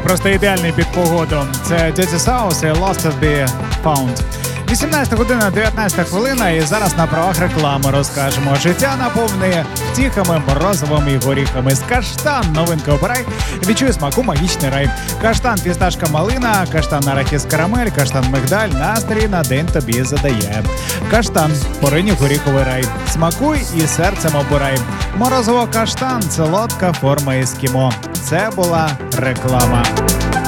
просто ідеальний під погоду. Це Dirty South і Lost to be Found. 18 година, 19 хвилина, і зараз на правах реклами розкажемо. Життя наповнює втіхами, морозивом і горіхами. З Каштан новинка обирай, відчуй смаку магічний рай. Каштан фісташка малина, каштан арахіс карамель, каштан мигдаль, настрій на день тобі задає. Каштан поринів горіховий рай. Смакуй і серцем обирай. Морозиво каштан – солодка форма ескімо. Це була реклама.